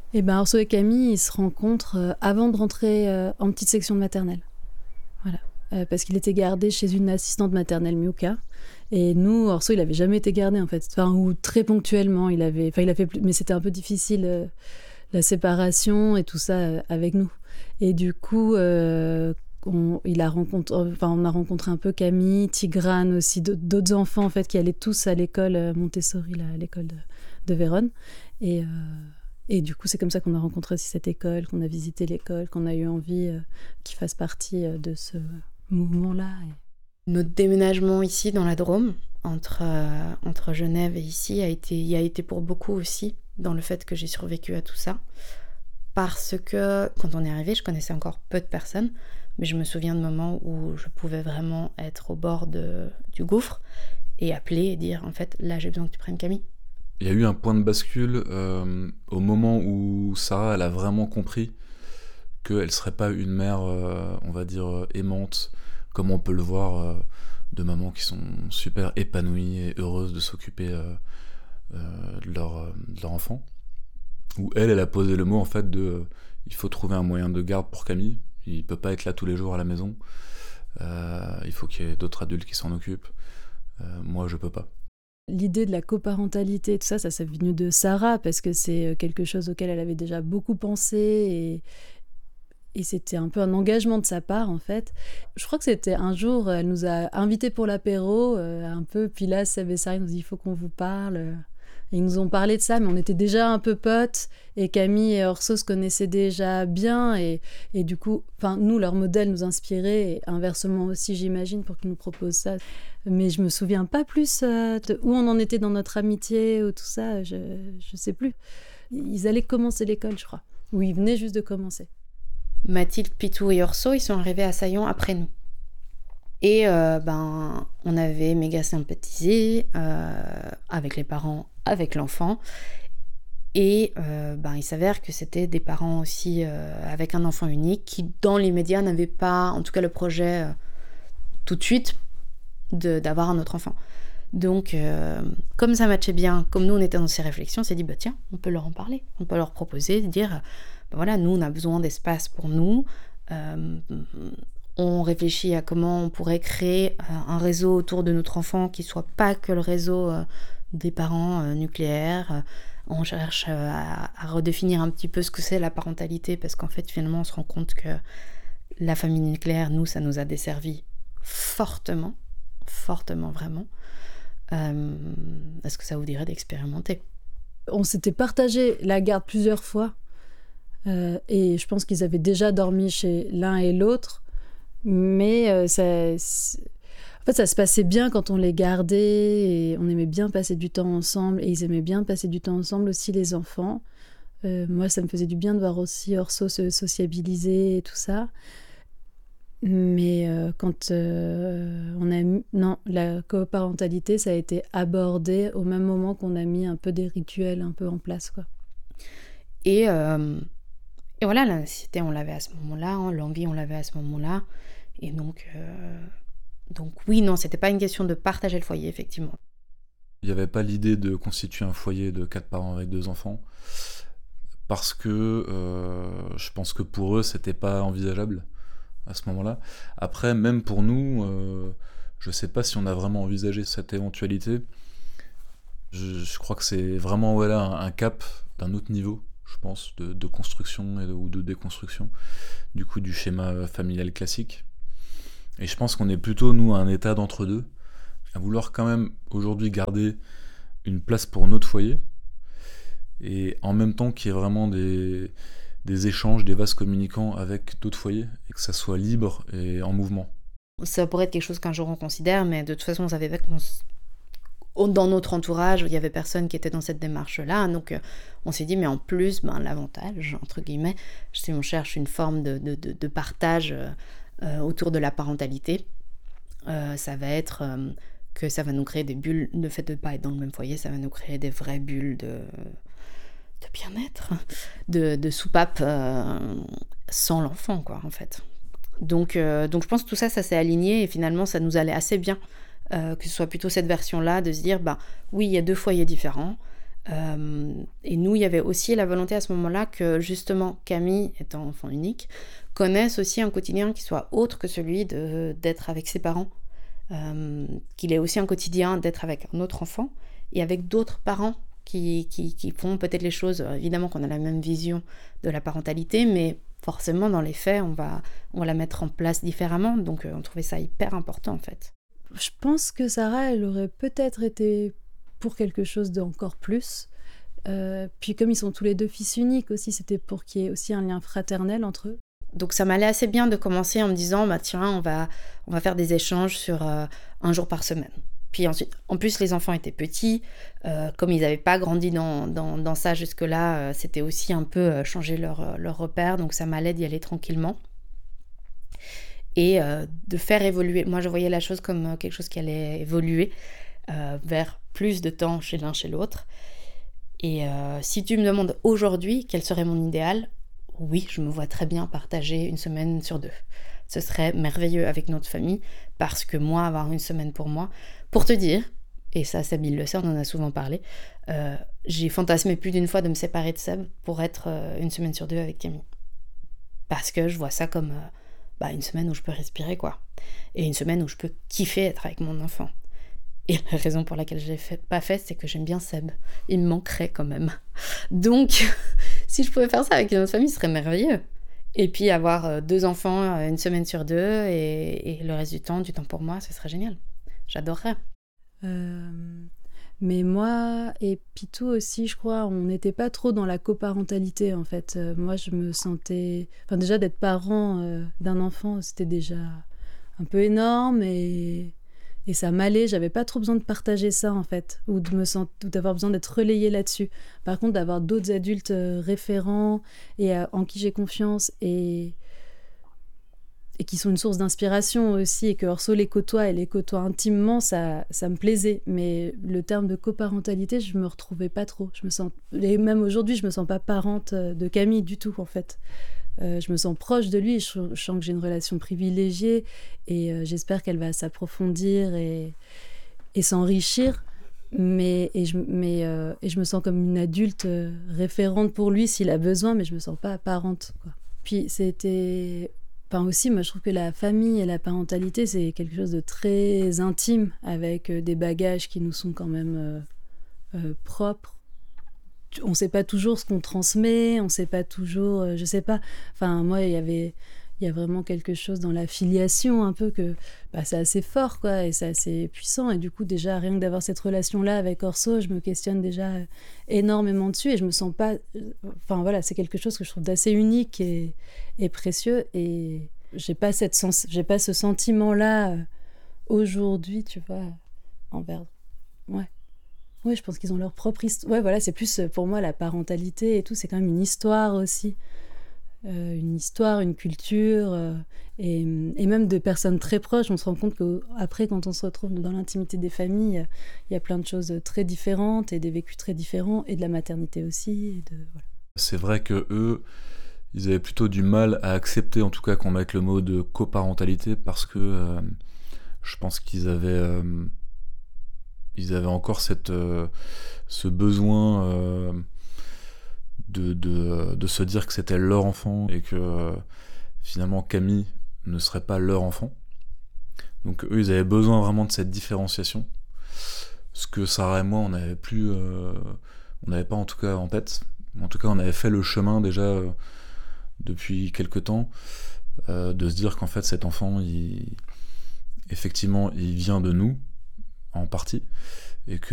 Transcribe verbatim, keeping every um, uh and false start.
Et ben Orso et Camille, ils se rencontrent euh, avant de rentrer euh, en petite section de maternelle. Voilà. Euh, parce qu'il était gardé chez une assistante maternelle Miuka. Et nous, Orso, il avait jamais été gardé en fait. Enfin, ou très ponctuellement, il avait. Enfin, il a fait plus... Mais c'était un peu difficile, euh, la séparation et tout ça euh, avec nous. Et du coup, euh, on, il a rencontré... enfin, on a rencontré un peu Camille, Tigrane aussi, d'autres enfants en fait qui allaient tous à l'école euh, Montessori, là, à l'école de, de Vérone. Et. Euh... Et du coup, c'est comme ça qu'on a rencontré aussi cette école, qu'on a visité l'école, qu'on a eu envie euh, qu'il fasse partie euh, de ce mouvement-là. Et... Notre déménagement ici, dans la Drôme, entre, euh, entre Genève et ici, a été, y a été pour beaucoup aussi, dans le fait que j'ai survécu à tout ça. Parce que, quand on est arrivé, je connaissais encore peu de personnes, mais je me souviens de moments où je pouvais vraiment être au bord de, du gouffre et appeler et dire, en fait, là, j'ai besoin que tu prennes Camille. Il y a eu un point de bascule euh, au moment où Sarah, elle a vraiment compris qu'elle ne serait pas une mère, euh, on va dire, euh, aimante, comme on peut le voir euh, de mamans qui sont super épanouies et heureuses de s'occuper euh, euh, de, leur, euh, de leur enfant. Où elle, elle a posé le mot en fait de euh, il faut trouver un moyen de garde pour Camille, il ne peut pas être là tous les jours à la maison, euh, il faut qu'il y ait d'autres adultes qui s'en occupent, euh, moi je peux pas. L'idée de la coparentalité, tout ça, ça s'est venu de Sarah, parce que c'est quelque chose auquel elle avait déjà beaucoup pensé, et, et c'était un peu un engagement de sa part, en fait. Je crois que c'était un jour, elle nous a invités pour l'apéro, euh, un peu, puis là, Seb et Sarah nous dit « il faut qu'on vous parle ». Et ils nous ont parlé de ça, mais on était déjà un peu potes, et Camille et Orso se connaissaient déjà bien, et, et du coup, nous, leur modèle nous inspirait, et inversement aussi, j'imagine, pour qu'ils nous proposent ça. Mais je me souviens pas plus euh, de où on en était dans notre amitié ou tout ça, je, je sais plus. Ils allaient commencer l'école, je crois, ou ils venaient juste de commencer. Mathilde, Pitou et Orso, ils sont arrivés à Saillon après nous. Et euh, ben, on avait méga sympathisé euh, avec les parents, avec l'enfant. Et euh, ben, il s'avère que c'était des parents aussi euh, avec un enfant unique qui, dans l'immédiat, n'avaient pas, en tout cas le projet euh, tout de suite, de, d'avoir un autre enfant. Donc, euh, comme ça matchait bien, comme nous on était dans ces réflexions, on s'est dit, bah tiens, on peut leur en parler, on peut leur proposer, de dire, ben voilà, nous on a besoin d'espace pour nous, euh, on réfléchit à comment on pourrait créer euh, un réseau autour de notre enfant qui soit pas que le réseau euh, des parents euh, nucléaires. On cherche euh, à, à redéfinir un petit peu ce que c'est la parentalité, parce qu'en fait finalement on se rend compte que la famille nucléaire, nous, ça nous a desservi fortement, fortement vraiment. Euh, est-ce que ça vous dirait d'expérimenter ? On s'était partagé la garde plusieurs fois, euh, et je pense qu'ils avaient déjà dormi chez l'un et l'autre, mais euh, ça, en fait, ça se passait bien quand on les gardait, et on aimait bien passer du temps ensemble, et ils aimaient bien passer du temps ensemble aussi, les enfants. Euh, moi, ça me faisait du bien de voir aussi Orso se sociabiliser et tout ça. Mais euh, quand euh, on a mis... Non, la coparentalité, ça a été abordé au même moment qu'on a mis un peu des rituels un peu en place, quoi. Et, euh, et voilà, la nécessité, on l'avait à ce moment-là, hein, l'envie, on l'avait à ce moment-là. Et donc, euh, donc oui, non, c'était pas une question de partager le foyer, effectivement. Il n'y avait pas l'idée de constituer un foyer de quatre parents avec deux enfants, parce que euh, je pense que pour eux, c'était pas envisageable à ce moment-là. Après, même pour nous, euh, je sais pas si on a vraiment envisagé cette éventualité. Je, je crois que c'est vraiment voilà, un, un cap d'un autre niveau, je pense, de, de construction et de, ou de déconstruction, du coup, du schéma familial classique. Et je pense qu'on est plutôt, nous, à un état d'entre-deux, à vouloir quand même aujourd'hui garder une place pour notre foyer, et en même temps qu'il y ait vraiment des, des échanges, des vases communicants avec d'autres foyers, et que ça soit libre et en mouvement. Ça pourrait être quelque chose qu'un jour on considère, mais de toute façon, on savait pas qu'on s... dans notre entourage, il y avait personne qui était dans cette démarche-là, donc euh, on s'est dit, mais en plus, ben, l'avantage, entre guillemets, si on cherche une forme de, de, de, de partage euh, autour de la parentalité, euh, ça va être euh, que ça va nous créer des bulles, le fait de ne pas être dans le même foyer, ça va nous créer des vraies bulles de... de bien-être, de, de soupape euh, sans l'enfant, quoi, en fait. Donc, euh, donc je pense que tout ça, ça s'est aligné, et finalement, ça nous allait assez bien, euh, que ce soit plutôt cette version-là, de se dire, bah, oui, il y a deux foyers différents, euh, et nous, il il y avait aussi la volonté à ce moment-là que justement Camille, étant enfant unique, connaisse aussi un quotidien qui soit autre que celui de, d'être avec ses parents, euh, qu'il ait aussi un quotidien d'être avec un autre enfant et avec d'autres parents qui, qui, qui font peut-être les choses, évidemment qu'on a la même vision de la parentalité, mais forcément dans les faits on va, on va la mettre en place différemment, donc euh, on trouvait ça hyper important en fait. Je pense que Sarah, elle aurait peut-être été pour quelque chose d'encore plus. Euh, puis comme ils sont tous les deux fils uniques aussi, c'était pour qu'il y ait aussi un lien fraternel entre eux. Donc ça m'allait assez bien de commencer en me disant, bah tiens, on va, on va faire des échanges sur euh, un jour par semaine. Puis ensuite, en plus les enfants étaient petits, euh, comme ils n'avaient pas grandi dans, dans, dans ça jusque-là, euh, c'était aussi un peu euh, changer leur, leur repère, donc ça m'allait d'y aller tranquillement. Et euh, de faire évoluer, moi je voyais la chose comme euh, quelque chose qui allait évoluer euh, vers plus de temps chez l'un chez l'autre. Et euh, si tu me demandes aujourd'hui quel serait mon idéal, oui, je me vois très bien partager une semaine sur deux. Ce serait merveilleux avec notre famille, parce que moi, avoir une semaine pour moi, pour te dire, et ça, Seb, il le sait, on en a souvent parlé, euh, j'ai fantasmé plus d'une fois de me séparer de Seb pour être euh, une semaine sur deux avec Camille. Parce que je vois ça comme euh, bah, une semaine où je peux respirer, quoi. Et une semaine où je peux kiffer être avec mon enfant. Et la raison pour laquelle je ne l'ai fait, pas fait, c'est que j'aime bien Seb. Il me manquerait quand même. Donc, si je pouvais faire ça avec une autre famille, ce serait merveilleux. Et puis avoir deux enfants une semaine sur deux et, et le reste du temps, du temps pour moi, ce serait génial. J'adorerais. Euh, mais moi et Pitou aussi, je crois, on n'était pas trop dans la coparentalité en fait. Euh, moi, je me sentais... Enfin déjà, d'être parent euh, d'un enfant, c'était déjà un peu énorme et... Et ça m'allait, j'avais pas trop besoin de partager ça en fait, ou, de me sent... ou d'avoir besoin d'être relayée là-dessus. Par contre, d'avoir d'autres adultes euh, référents et euh, en qui j'ai confiance et... et qui sont une source d'inspiration aussi, et que Orso les côtoie et les côtoie intimement, ça, ça me plaisait. Mais le terme de coparentalité, je me retrouvais pas trop. Je me sens... Et même aujourd'hui, je me sens pas parente de Camille du tout en fait. Euh, je me sens proche de lui, je, je sens que j'ai une relation privilégiée et euh, j'espère qu'elle va s'approfondir et, et s'enrichir, mais, et, je, mais, euh, et je me sens comme une adulte euh, référente pour lui s'il a besoin, mais je me sens pas parente, quoi. Puis c'était... Enfin aussi, moi je trouve que la famille et la parentalité, c'est quelque chose de très intime, avec euh, des bagages qui nous sont quand même euh, euh, propres. On ne sait pas toujours ce qu'on transmet, on ne sait pas toujours, euh, je ne sais pas. Enfin, moi, il y avait, il y a vraiment quelque chose dans la filiation, un peu que bah, c'est assez fort, quoi, et c'est assez puissant. Et du coup, déjà, rien que d'avoir cette relation-là avec Orso, je me questionne déjà énormément dessus et je me sens pas... Enfin, voilà, c'est quelque chose que je trouve d'assez unique et, et précieux. Et j'ai pas cette sens... j'ai pas ce sentiment-là euh, aujourd'hui, tu vois, envers... Ouais. Oui, je pense qu'ils ont leur propre histoire. Ouais, voilà, c'est plus pour moi la parentalité et tout, c'est quand même une histoire aussi. Euh, une histoire, une culture, euh, et, et même de personnes très proches. On se rend compte qu'après, quand on se retrouve dans l'intimité des familles, il y a plein de choses très différentes et des vécus très différents, et de la maternité aussi. Et de, voilà. C'est vrai que eux, ils avaient plutôt du mal à accepter, en tout cas, qu'on mette le mot de coparentalité, parce que euh, je pense qu'ils avaient... Euh, Ils avaient encore cette, euh, ce besoin euh, de, de, de se dire que c'était leur enfant et que euh, finalement Camille ne serait pas leur enfant. Donc eux, ils avaient besoin vraiment de cette différenciation. Ce que Sarah et moi, on n'avait plus, euh, on n'avait pas en tout cas en tête. En tout cas, on avait fait le chemin déjà euh, depuis quelque temps euh, de se dire qu'en fait cet enfant, il, effectivement, il vient de nous en partie, et que